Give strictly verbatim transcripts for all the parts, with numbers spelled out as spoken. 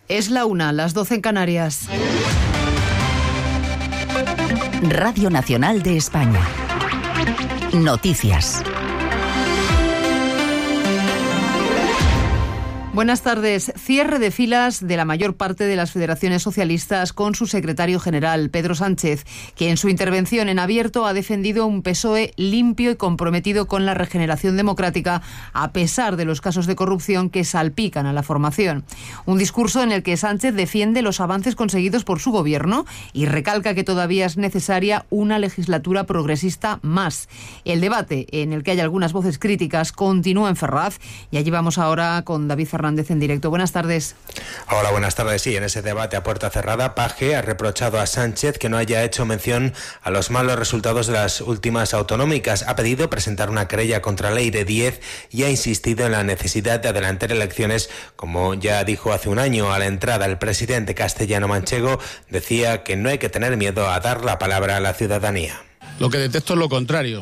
Es la una, las doce en Canarias. Radio Nacional de España. Noticias. Buenas tardes. Cierre de filas de la mayor parte de las federaciones socialistas con su secretario general, Pedro Sánchez, que en su intervención en abierto ha defendido un P S O E limpio y comprometido con la regeneración democrática, a pesar de los casos de corrupción que salpican a la formación. Un discurso en el que Sánchez defiende los avances conseguidos por su gobierno y recalca que todavía es necesaria una legislatura progresista más. El debate, en el que hay algunas voces críticas, continúa en Ferraz y allí vamos ahora con David Fernández en directo. Buenas tardes. Hola, buenas tardes. Sí, en ese debate a puerta cerrada, Paje ha reprochado a Sánchez que no haya hecho mención a los malos resultados de las últimas autonómicas. Ha pedido presentar una querella contra Leire Díez y ha insistido en la necesidad de adelantar elecciones, como ya dijo hace un año. A la entrada, el presidente castellano-manchego decía que no hay que tener miedo a dar la palabra a la ciudadanía. Lo que detesto es lo contrario.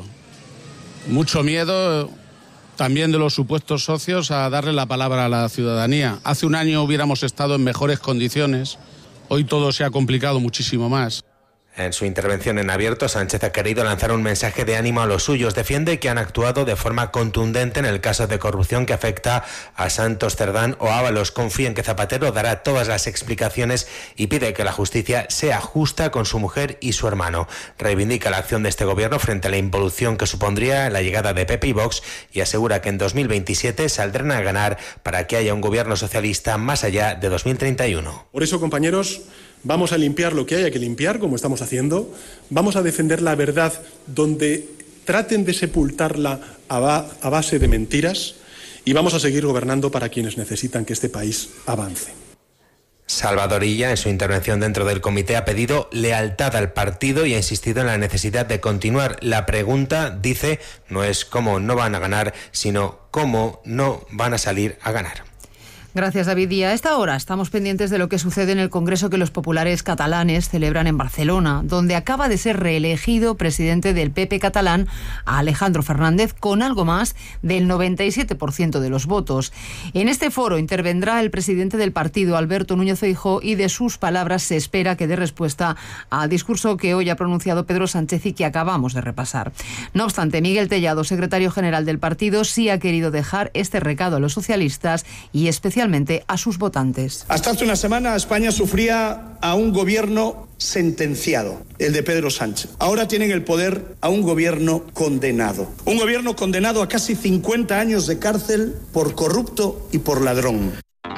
Mucho miedo también de los supuestos socios a darle la palabra a la ciudadanía. Hace un año hubiéramos estado en mejores condiciones, hoy todo se ha complicado muchísimo más. En su intervención en abierto, Sánchez ha querido lanzar un mensaje de ánimo a los suyos. Defiende que han actuado de forma contundente en el caso de corrupción que afecta a Santos Cerdán o Ábalos. Confía en que Zapatero dará todas las explicaciones y pide que la justicia sea justa con su mujer y su hermano. Reivindica la acción de este gobierno frente a la involución que supondría la llegada de P P y Vox y asegura que en dos mil veintisiete saldrán a ganar para que haya un gobierno socialista más allá de dos mil treinta y uno. Por eso, compañeros, vamos a limpiar lo que haya que limpiar, como estamos haciendo. Vamos a defender la verdad donde traten de sepultarla a, ba- a base de mentiras y vamos a seguir gobernando para quienes necesitan que este país avance. Salvador Illa, en su intervención dentro del comité, ha pedido lealtad al partido y ha insistido en la necesidad de continuar. La pregunta, dice, no es cómo no van a ganar, sino cómo no van a salir a ganar. Gracias, David. Y a esta hora estamos pendientes de lo que sucede en el congreso que los populares catalanes celebran en Barcelona, donde acaba de ser reelegido presidente del P P catalán a Alejandro Fernández con algo más del noventa y siete por ciento de los votos. En este foro intervendrá el presidente del partido, Alberto Núñez Feijóo, y de sus palabras se espera que dé respuesta al discurso que hoy ha pronunciado Pedro Sánchez y que acabamos de repasar. No obstante, Miguel Tellado, secretario general del partido, sí ha querido dejar este recado a los socialistas y especialmente a sus votantes. Hasta hace una semana España sufría a un gobierno sentenciado, el de Pedro Sánchez. Ahora tienen el poder a un gobierno condenado. Un gobierno condenado a casi cincuenta años de cárcel por corrupto y por ladrón.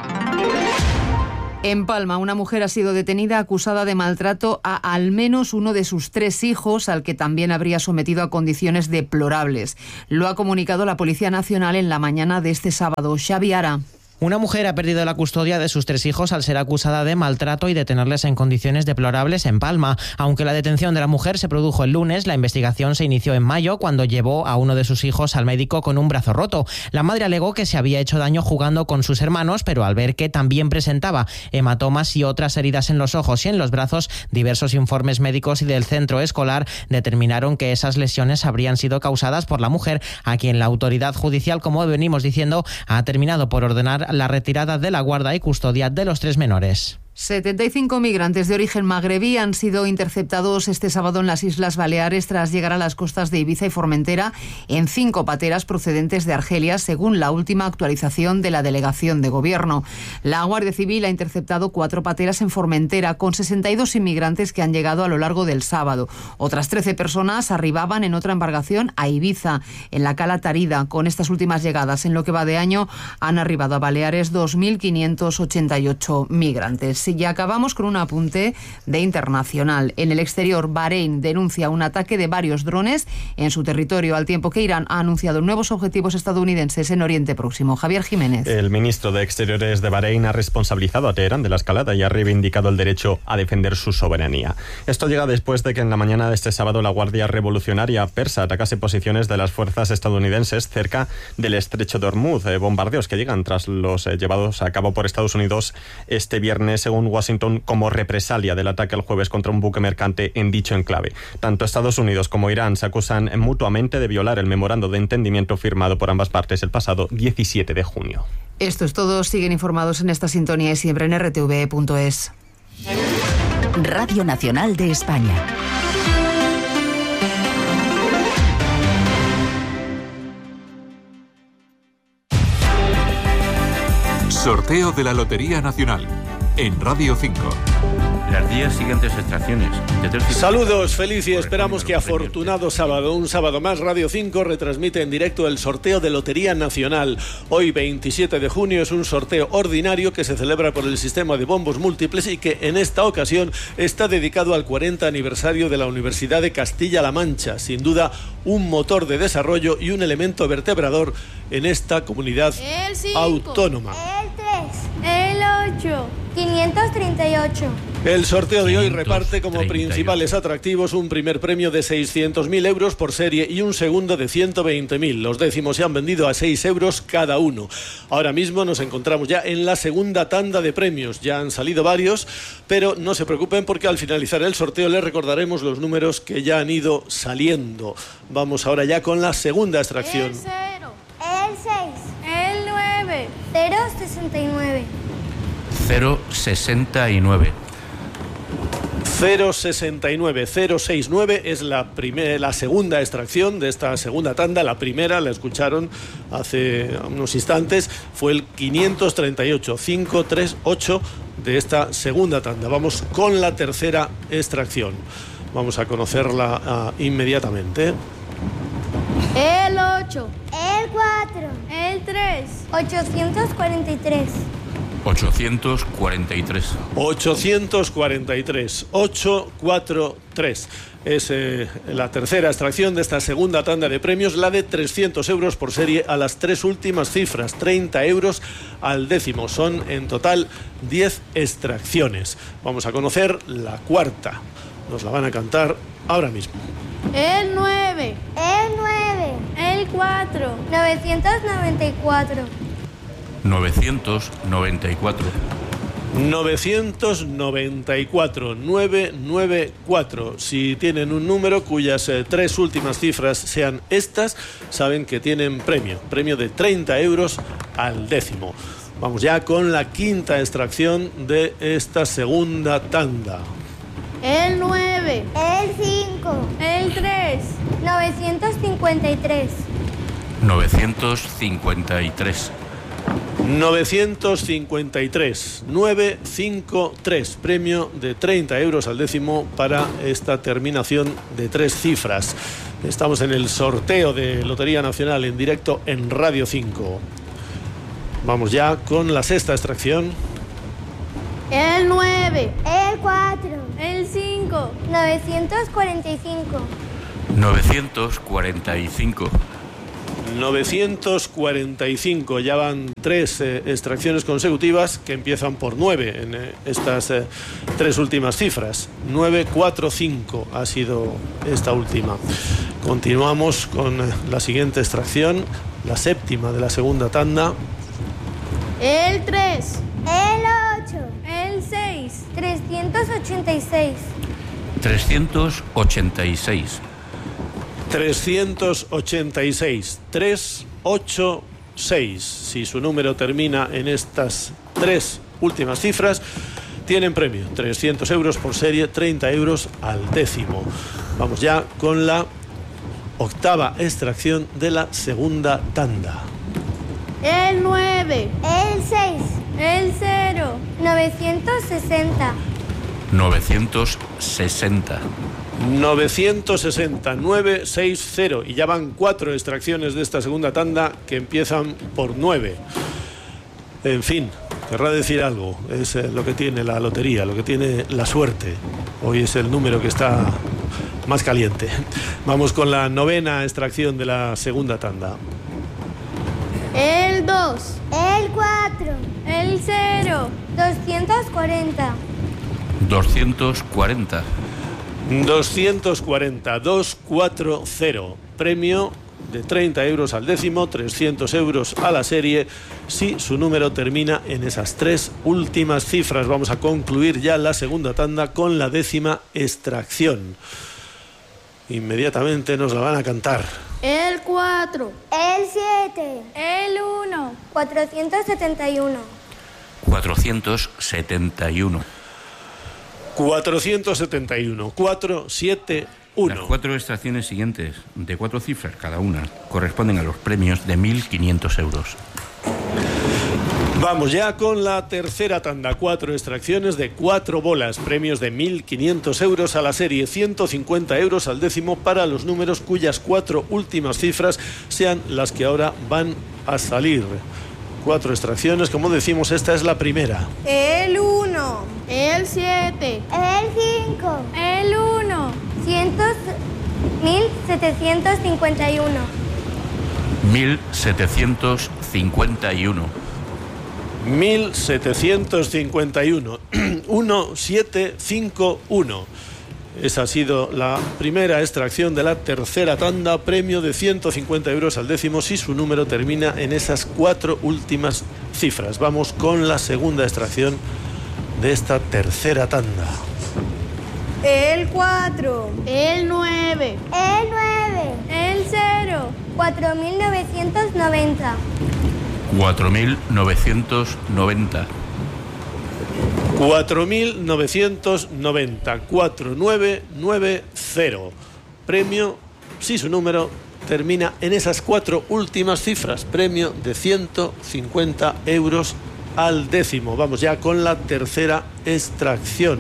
En Palma, una mujer ha sido detenida acusada de maltrato a al menos uno de sus tres hijos, al que también habría sometido a condiciones deplorables. Lo ha comunicado la Policía Nacional en la mañana de este sábado. Xavi Ara. Una mujer ha perdido la custodia de sus tres hijos al ser acusada de maltrato y de tenerles en condiciones deplorables en Palma. Aunque la detención de la mujer se produjo el lunes, la investigación se inició en mayo cuando llevó a uno de sus hijos al médico con un brazo roto. La madre alegó que se había hecho daño jugando con sus hermanos, pero al ver que también presentaba hematomas y otras heridas en los ojos y en los brazos, diversos informes médicos y del centro escolar determinaron que esas lesiones habrían sido causadas por la mujer, a quien la autoridad judicial, como venimos diciendo, ha terminado por ordenar la retirada de la guarda y custodia de los tres menores. setenta y cinco migrantes de origen magrebí han sido interceptados este sábado en las Islas Baleares tras llegar a las costas de Ibiza y Formentera en cinco pateras procedentes de Argelia, según la última actualización de la delegación de gobierno. La Guardia Civil ha interceptado cuatro pateras en Formentera con sesenta y dos inmigrantes que han llegado a lo largo del sábado. Otras trece personas arribaban en otra embarcación a Ibiza, en la Cala Tarida. Con estas últimas llegadas en lo que va de año han arribado a Baleares dos mil quinientos ochenta y ocho migrantes. Y acabamos con un apunte de internacional. En el exterior, Bahrein denuncia un ataque de varios drones en su territorio, al tiempo que Irán ha anunciado nuevos objetivos estadounidenses en Oriente Próximo. Javier Jiménez. El ministro de Exteriores de Bahrein ha responsabilizado a Teherán de la escalada y ha reivindicado el derecho a defender su soberanía. Esto llega después de que en la mañana de este sábado la Guardia Revolucionaria persa atacase posiciones de las fuerzas estadounidenses cerca del estrecho de Hormuz. Eh, bombardeos que llegan tras los eh, llevados a cabo por Estados Unidos este viernes, según según Washington, como represalia del ataque el jueves contra un buque mercante en dicho enclave. Tanto Estados Unidos como Irán se acusan mutuamente de violar el memorando de entendimiento firmado por ambas partes el pasado diecisiete de junio. Esto es todo. Siguen informados en esta sintonía y siempre en r t v e punto es. Radio Nacional de España. Sorteo de la Lotería Nacional en Radio cinco. Las diez siguientes extracciones. Saludos, feliz y esperamos que afortunado sábado, un sábado más, Radio cinco retransmite en directo el sorteo de Lotería Nacional. Hoy, veintisiete de junio, es un sorteo ordinario que se celebra por el sistema de bombos múltiples y que en esta ocasión está dedicado al cuarenta aniversario de la Universidad de Castilla-La Mancha. Sin duda, un motor de desarrollo y un elemento vertebrador en esta comunidad el cinco, autónoma. El tres, el ocho, quinientos treinta y ocho. El sorteo de hoy reparte como principales atractivos un primer premio de seiscientos mil euros por serie y un segundo de ciento veinte mil. Los décimos se han vendido a seis euros cada uno. Ahora mismo nos encontramos ya en la segunda tanda de premios. Ya han salido varios, pero no se preocupen porque al finalizar el sorteo les recordaremos los números que ya han ido saliendo. Vamos ahora ya con la segunda extracción. El cero, el seis, el nueve, cero sesenta y nueve. cero sesenta y nueve. cero sesenta y nueve, cero sesenta y nueve es la, primer, la segunda extracción de esta segunda tanda. La primera, la escucharon hace unos instantes, fue el quinientos treinta y ocho, quinientos treinta y ocho de esta segunda tanda. Vamos con la tercera extracción. Vamos a conocerla uh, inmediatamente. El ocho, el cuatro, el tres, ochocientos cuarenta y tres. ochocientos cuarenta y tres. ochocientos cuarenta y tres. ochocientos cuarenta y tres. Es eh, la tercera extracción de esta segunda tanda de premios, la de trescientos euros por serie a las tres últimas cifras, treinta euros al décimo. Son en total diez extracciones. Vamos a conocer la cuarta. Nos la van a cantar ahora mismo. El nueve, el nueve, el cuatro, novecientos noventa y cuatro. novecientos noventa y cuatro. novecientos noventa y cuatro, novecientos noventa y cuatro. Si tienen un número cuyas eh, tres últimas cifras sean estas, saben que tienen premio, premio de treinta euros al décimo. Vamos ya con la quinta extracción de esta segunda tanda. El nueve, el cinco, el tres, novecientos cincuenta y tres. novecientos cincuenta y tres. novecientos cincuenta y tres, novecientos cincuenta y tres, premio de treinta euros al décimo para esta terminación de tres cifras. Estamos en el sorteo de Lotería Nacional en directo en Radio cinco. Vamos ya con la sexta extracción. El nueve, el cuatro, el cinco, novecientos cuarenta y cinco. novecientos cuarenta y cinco. novecientos cuarenta y cinco. Ya van tres eh, extracciones consecutivas que empiezan por nueve en eh, estas eh, tres últimas cifras. novecientos cuarenta y cinco ha sido esta última. Continuamos con eh, la siguiente extracción, la séptima de la segunda tanda. El tres, el ocho, el seis, trescientos ochenta y seis. trescientos ochenta y seis. trescientos ochenta y seis, trescientos ochenta y seis. Si su número termina en estas tres últimas cifras, tienen premio, trescientos euros por serie, treinta euros al décimo. Vamos ya con la octava extracción de la segunda tanda. El nueve, el seis, el cero, novecientos sesenta. novecientos sesenta. novecientos sesenta, novecientos sesenta. Y ya van cuatro extracciones de esta segunda tanda que empiezan por nueve. En fin, querrá decir algo. Es eh, lo que tiene la lotería, lo que tiene la suerte. Hoy es el número que está más caliente. Vamos con la novena extracción de la segunda tanda. El dos, el cuatro, el cero, doscientos cuarenta. doscientos cuarenta. doscientos cuarenta, doscientos cuarenta. Premio de treinta euros al décimo, trescientos euros a la serie, si su número termina en esas tres últimas cifras. Vamos a concluir ya la segunda tanda con la décima extracción. Inmediatamente nos la van a cantar. El cuatro. El siete. El uno. cuatrocientos setenta y uno. cuatrocientos setenta y uno. cuatrocientos setenta y uno. cuatro, siete, uno. Las cuatro extracciones siguientes, de cuatro cifras cada una, corresponden a los premios de mil quinientos euros. Vamos ya con la tercera tanda. Cuatro extracciones de cuatro bolas. Premios de mil quinientos euros a la serie. ciento cincuenta euros al décimo para los números cuyas cuatro últimas cifras sean las que ahora van a salir. Cuatro extracciones, como decimos, esta es la primera. El uno. El siete. El cinco. El uno. mil setecientos cincuenta y uno. mil setecientos cincuenta y uno. mil setecientos cincuenta y uno. uno siete cinco uno. Esa ha sido la primera extracción de la tercera tanda, premio de ciento cincuenta euros al décimo si su número termina en esas cuatro últimas cifras. Vamos con la segunda extracción de esta tercera tanda. El cuatro. El nueve. El nueve. El cero. cuatro mil novecientos noventa. cuatro mil novecientos noventa. cuatro mil novecientos noventa. cuatro nueve nueve cero. Premio, si su número termina en esas cuatro últimas cifras. Premio de ciento cincuenta euros al décimo. Vamos ya con la tercera extracción.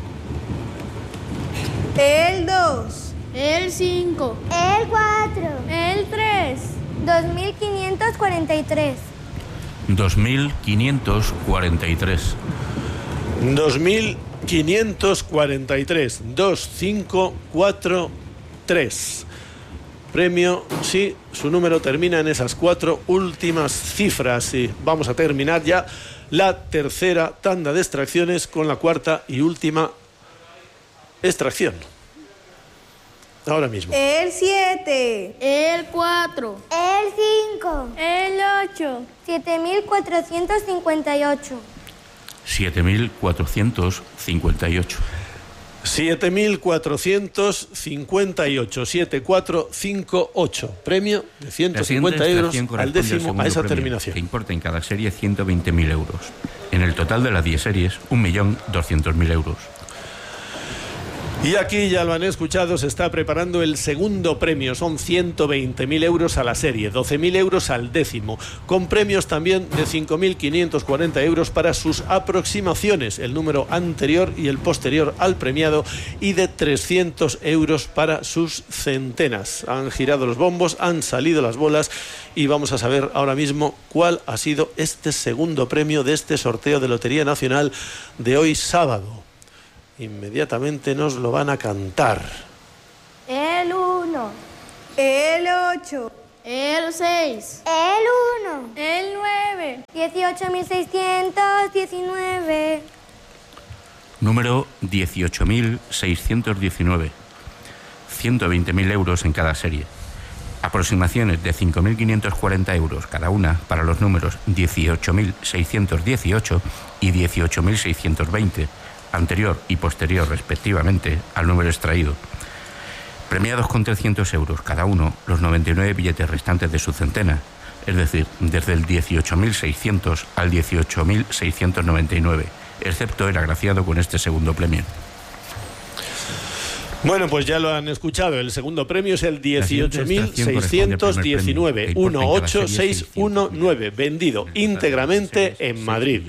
El dos. El cinco. El cuatro. El tres. dos mil quinientos cuarenta y tres. dos mil quinientos cuarenta y tres. dos mil quinientos cuarenta y tres. dos cinco cuatro tres. Premio si su número termina en esas cuatro últimas cifras. Y vamos a terminar ya la tercera tanda de extracciones con la cuarta y última extracción. Ahora mismo. El siete. El cuatro. El cinco. El ocho. siete mil cuatrocientos cincuenta y ocho. siete mil cuatrocientos cincuenta y ocho. siete mil cuatrocientos cincuenta y ocho. siete cuatro cinco ocho. Premio de ciento cincuenta euros al décimo a esa terminación. Que importa en cada serie ciento veinte mil euros. En el total de las diez series, un millón doscientos mil euros. Y aquí, ya lo han escuchado, se está preparando el segundo premio. Son ciento veinte mil euros a la serie, doce mil euros al décimo, con premios también de cinco mil quinientos cuarenta euros para sus aproximaciones, el número anterior y el posterior al premiado, y de trescientos euros para sus centenas. Han girado los bombos, han salido las bolas y vamos a saber ahora mismo cuál ha sido este segundo premio de este sorteo de Lotería Nacional de hoy sábado. Inmediatamente nos lo van a cantar. El uno. El ocho. El seis. El uno. El nueve. dieciocho mil seiscientos diecinueve. Número dieciocho mil seiscientos diecinueve. ciento veinte mil euros en cada serie. Aproximaciones de cinco mil quinientos cuarenta euros cada una para los números dieciocho mil seiscientos dieciocho y dieciocho mil seiscientos veinte. Anterior y posterior respectivamente al número extraído. Premiados con trescientos euros cada uno los noventa y nueve billetes restantes de su centena, es decir, desde el dieciocho mil seiscientos al dieciocho mil seiscientos noventa y nueve, excepto el agraciado con este segundo premio. Bueno, pues ya lo han escuchado, el segundo premio es el dieciocho mil seiscientos diecinueve, uno ocho seis uno nueve, vendido íntegramente en Madrid.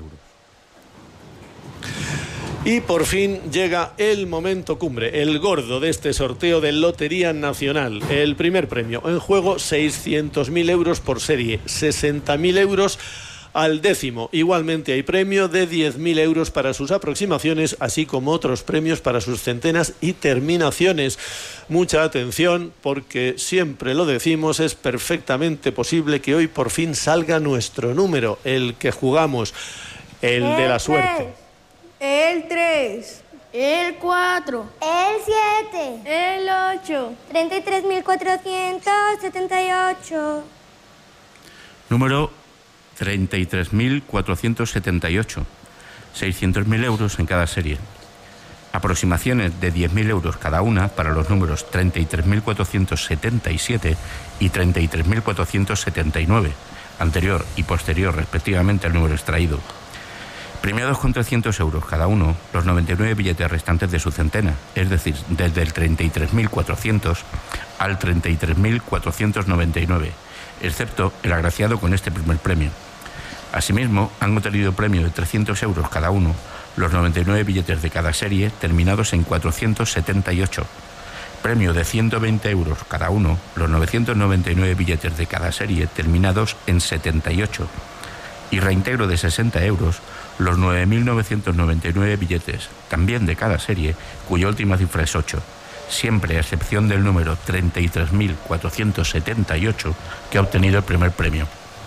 Y por fin llega el momento cumbre, el gordo de este sorteo de Lotería Nacional. El primer premio en juego, seiscientos mil euros por serie, sesenta mil euros al décimo. Igualmente hay premio de diez mil euros para sus aproximaciones, así como otros premios para sus centenas y terminaciones. Mucha atención, porque siempre lo decimos, es perfectamente posible que hoy por fin salga nuestro número, el que jugamos, el de la suerte. El tres. El cuatro. El siete. El ocho. treinta y tres mil cuatrocientos setenta y ocho. Número treinta y tres mil cuatrocientos setenta y ocho. seiscientos mil euros en cada serie. Aproximaciones de diez mil euros cada una para los números treinta y tres mil cuatrocientos setenta y siete y treinta y tres mil cuatrocientos setenta y nueve, anterior y posterior respectivamente al número extraído. Premiados con trescientos euros cada uno, los noventa y nueve billetes restantes de su centena, es decir, desde el treinta y tres mil cuatrocientos al treinta y tres mil cuatrocientos noventa y nueve, excepto el agraciado con este primer premio. Asimismo, han obtenido premio de trescientos euros cada uno los noventa y nueve billetes de cada serie terminados en cuatrocientos setenta y ocho. Premio de ciento veinte euros cada uno los novecientos noventa y nueve billetes de cada serie terminados en setenta y ocho. Y reintegro de sesenta euros los nueve mil novecientos noventa y nueve billetes, también de cada serie, cuya última cifra es ocho. Siempre a excepción del número treinta y tres mil cuatrocientos setenta y ocho, que ha obtenido el primer premio.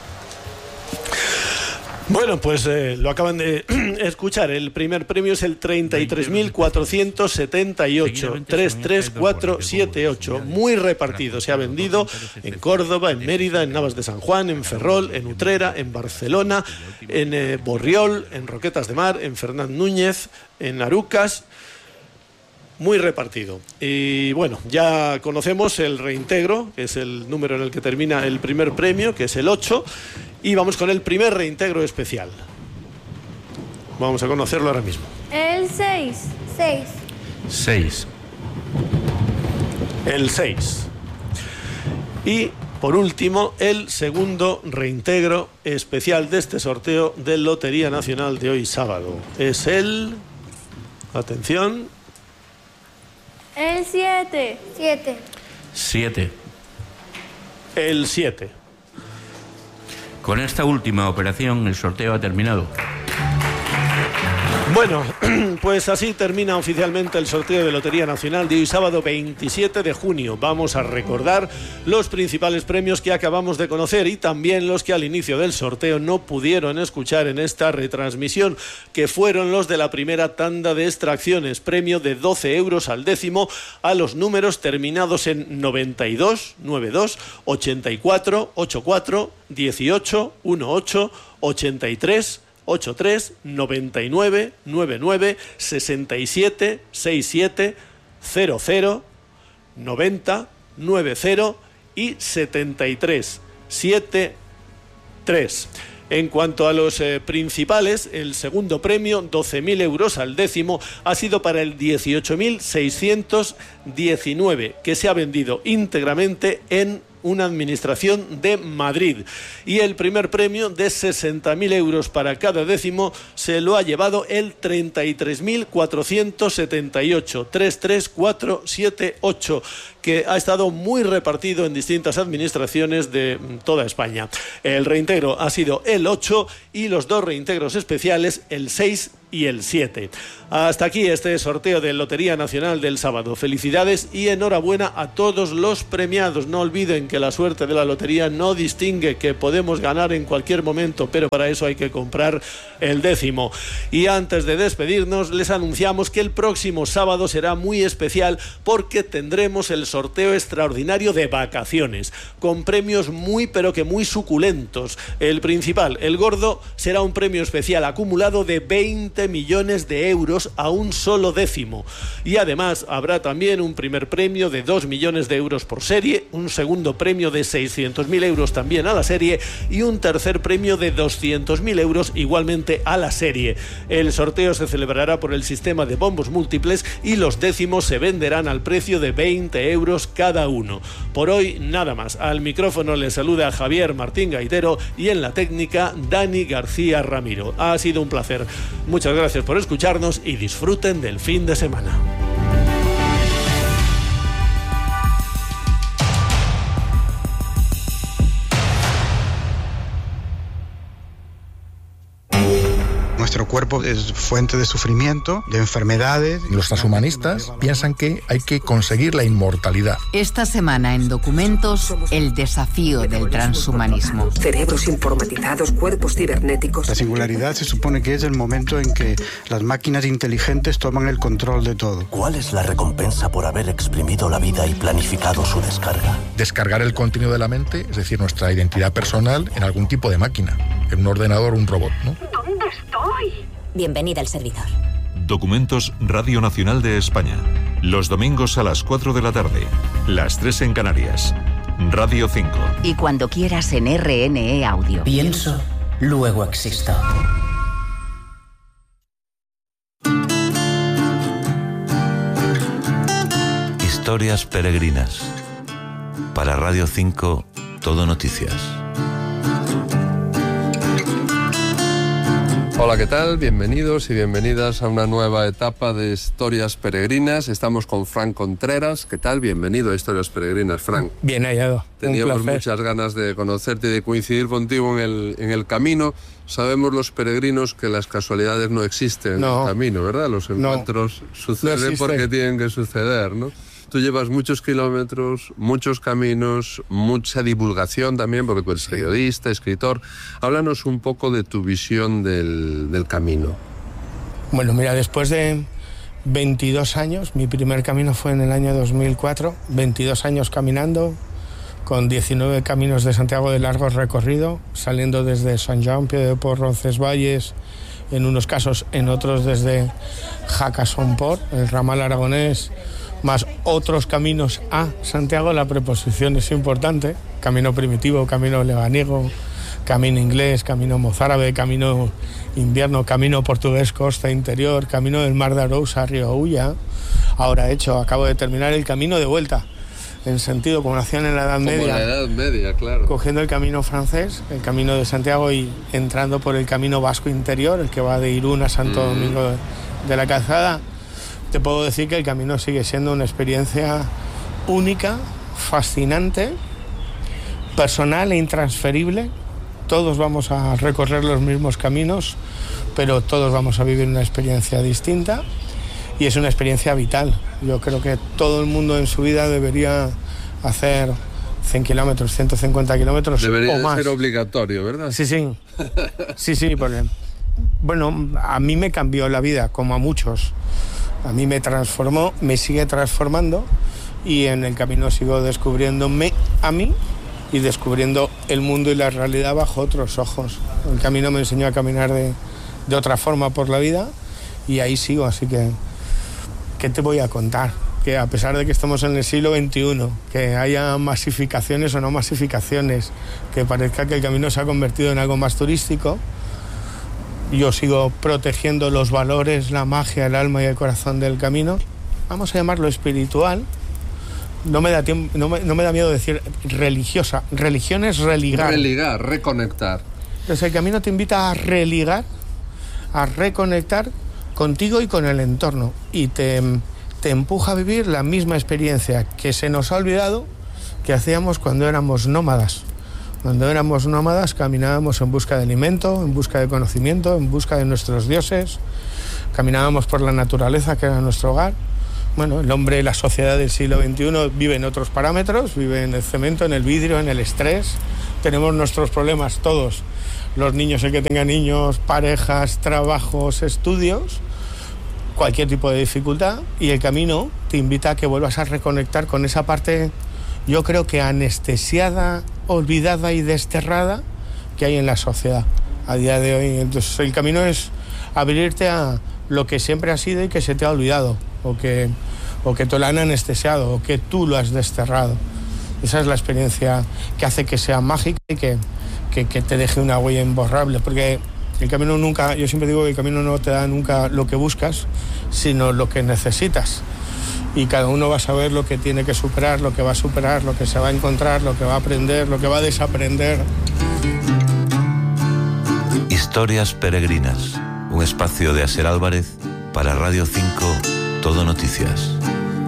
Bueno, pues eh, lo acaban de escuchar. El primer premio es el treinta y tres mil cuatrocientos setenta y ocho, treinta y tres mil cuatrocientos setenta y ocho. Muy repartido. Se ha vendido en Córdoba, en Mérida, en Navas de San Juan, en Ferrol, en Utrera, en Barcelona, en eh, Borriol, en Roquetas de Mar, en Fernán Núñez, en Arucas. Muy repartido. Y bueno, ya conocemos el reintegro, que es el número en el que termina el primer premio, que es el ocho. Y vamos con el primer reintegro especial. Vamos a conocerlo ahora mismo. El seis. seis. seis. El seis. Y por último, el segundo reintegro especial de este sorteo de Lotería Nacional de hoy sábado. Es el... Atención. El siete. siete. siete. El siete. Con esta última operación el sorteo ha terminado. Bueno, pues así termina oficialmente el sorteo de Lotería Nacional de hoy sábado veintisiete de junio. Vamos a recordar los principales premios que acabamos de conocer y también los que al inicio del sorteo no pudieron escuchar en esta retransmisión, que fueron los de la primera tanda de extracciones. Premio de doce euros al décimo a los números terminados en noventa y dos, noventa y dos, ochenta y cuatro, ochenta y cuatro, dieciocho, dieciocho, ochenta y tres, ochenta y tres, noventa y nueve, noventa y nueve, sesenta y siete, sesenta y siete, cero cero, noventa, noventa y setenta y tres, setenta y tres. En cuanto a los eh, principales, el segundo premio, doce mil euros al décimo, ha sido para el dieciocho mil seiscientos diecinueve, que se ha vendido íntegramente en una administración de Madrid. Y el primer premio de sesenta mil euros para cada décimo se lo ha llevado el treinta y tres mil cuatrocientos setenta y ocho, treinta y tres mil cuatrocientos setenta y ocho, que ha estado muy repartido en distintas administraciones de toda España. El reintegro ha sido el ocho y los dos reintegros especiales, el seis y el siete. Hasta aquí este sorteo de Lotería Nacional del sábado. Felicidades y enhorabuena a todos los premiados. No olviden que la suerte de la lotería no distingue, que podemos ganar en cualquier momento, pero para eso hay que comprar el décimo. Y antes de despedirnos, les anunciamos que el próximo sábado será muy especial porque tendremos el sorteo extraordinario de vacaciones, con premios muy pero que muy suculentos. El principal, el gordo, será un premio especial acumulado de veinte millones de euros a un solo décimo. Y además habrá también un primer premio de dos millones de euros por serie, un segundo premio de seiscientos mil euros también a la serie y un tercer premio de doscientos mil euros igualmente a la serie. El sorteo se celebrará por el sistema de bombos múltiples y los décimos se venderán al precio de veinte euros cada uno. Por hoy nada más. Al micrófono les saluda Javier Martín Gaitero y en la técnica Dani García Ramiro. Ha sido un placer. Muchas gracias por escucharnos y disfruten del fin de semana. Nuestro cuerpo es fuente de sufrimiento, de enfermedades. Los transhumanistas piensan que hay que conseguir la inmortalidad. Esta semana en Documentos, el desafío del transhumanismo. Cerebros informatizados, cuerpos cibernéticos. La singularidad se supone que es el momento en que las máquinas inteligentes toman el control de todo. ¿Cuál es la recompensa por haber exprimido la vida y planificado su descarga? Descargar el contenido de la mente, es decir, nuestra identidad personal, en algún tipo de máquina, en un ordenador o un robot, ¿no? ¿Dónde estoy? Bienvenida al servidor. Documentos Radio Nacional de España. Los domingos a las cuatro de la tarde, las tres en Canarias. Radio cinco. Y cuando quieras en R N E Audio. Pienso, luego existo. Historias peregrinas. Para Radio cinco, Todo Noticias. Hola, ¿qué tal? Bienvenidos y bienvenidas a una nueva etapa de Historias Peregrinas. Estamos con Frank Contreras. ¿Qué tal? Bienvenido a Historias Peregrinas, Frank. Bien hallado. Teníamos muchas ganas de conocerte y de coincidir contigo en el, en el camino. Sabemos los peregrinos que las casualidades no existen no. en el camino, ¿verdad? Los encuentros no. suceden no porque tienen que suceder, ¿no? Tú llevas muchos kilómetros, muchos caminos, mucha divulgación también, porque tú eres periodista, escritor. Háblanos un poco de tu visión del, del camino. Bueno, mira, después de veintidós años, mi primer camino fue en el año dos mil cuatro, veintidós años caminando, con diecinueve caminos de Santiago de largo recorrido, saliendo desde Sant Joan, Piedeport, Roncesvalles, en unos casos, en otros desde Jaca Son Port, el ramal aragonés, más otros caminos a Santiago. La preposición es importante: camino primitivo, camino lebaniego, camino inglés, camino mozárabe, camino invierno, camino portugués, costa interior, camino del Mar de Arousa, Río Ulla. Ahora hecho, acabo de terminar el camino de vuelta, en sentido como hacían en la Edad Media. Como la Edad Media, claro. Cogiendo el camino francés, el camino de Santiago, y entrando por el camino vasco interior, el que va de Irún a Santo mm. Domingo de, de la Calzada. Te puedo decir que el camino sigue siendo una experiencia única, fascinante, personal e intransferible. Todos vamos a recorrer los mismos caminos, pero todos vamos a vivir una experiencia distinta, y es una experiencia vital. Yo creo que todo el mundo en su vida debería hacer cien kilómetros, ciento cincuenta kilómetros debería o más. Debería ser obligatorio, ¿verdad? Sí, sí. Sí, sí, porque, bueno, a mí me cambió la vida, como a muchos. A mí me transformó, me sigue transformando, y en el camino sigo descubriéndome a mí y descubriendo el mundo y la realidad bajo otros ojos. El camino me enseñó a caminar de, de otra forma por la vida, y ahí sigo. Así que, ¿qué te voy a contar? Que a pesar de que estamos en el siglo veintiuno, que haya masificaciones o no masificaciones, que parezca que el camino se ha convertido en algo más turístico, yo sigo protegiendo los valores, la magia, el alma y el corazón del camino. Vamos a llamarlo espiritual. No me da tiempo, no me, no me da miedo decir religiosa. Religión es religar. Religar, reconectar. Entonces el camino te invita a religar, a reconectar contigo y con el entorno. Y te, te empuja a vivir la misma experiencia que se nos ha olvidado que hacíamos cuando éramos nómadas. Cuando éramos nómadas caminábamos en busca de alimento, en busca de conocimiento, en busca de nuestros dioses. Caminábamos por la naturaleza, que era nuestro hogar. Bueno, el hombre, la sociedad del siglo veintiuno vive en otros parámetros, vive en el cemento, en el vidrio, en el estrés. Tenemos nuestros problemas todos. Los niños, el que tenga niños, parejas, trabajos, estudios, cualquier tipo de dificultad. Y el camino te invita a que vuelvas a reconectar con esa parte, yo creo que anestesiada, olvidada y desterrada, que hay en la sociedad a día de hoy. Entonces el camino es abrirte a lo que siempre ha sido y que se te ha olvidado, o que, o que te lo han anestesiado, o que tú lo has desterrado. Esa es la experiencia que hace que sea mágica y que, que, que te deje una huella imborrable, porque el camino nunca, yo siempre digo que el camino no te da nunca lo que buscas, sino lo que necesitas. Y cada uno va a saber lo que tiene que superar, lo que va a superar, lo que se va a encontrar, lo que va a aprender, lo que va a desaprender. Historias peregrinas, un espacio de Asier Álvarez para Radio cinco, Todo Noticias.